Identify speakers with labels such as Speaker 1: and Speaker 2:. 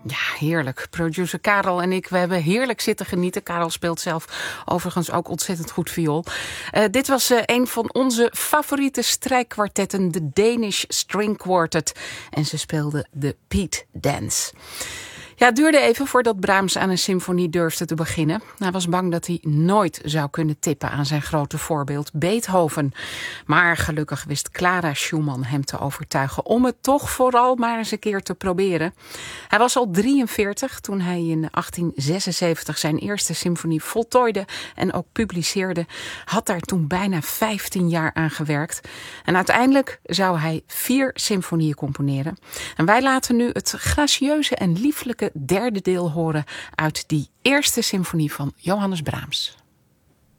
Speaker 1: Ja, heerlijk. Producer Karel en ik, we hebben heerlijk zitten genieten. Karel speelt zelf overigens ook ontzettend goed viool. Dit was een van onze favoriete strijkkwartetten, de Danish String Quartet. En ze speelden de Piet Dance. Ja, het duurde even voordat Brahms aan een symfonie durfde te beginnen. Hij was bang dat hij nooit zou kunnen tippen aan zijn grote voorbeeld Beethoven. Maar gelukkig wist Clara Schumann hem te overtuigen om het toch vooral maar eens een keer te proberen. Hij was al 43 toen hij in 1876 zijn eerste symfonie voltooide en ook publiceerde. Had daar toen bijna 15 jaar aan gewerkt. En uiteindelijk zou hij 4 symfonieën componeren. En wij laten nu het gracieuze en lieflijke derde deel horen uit die eerste symfonie van Johannes Brahms.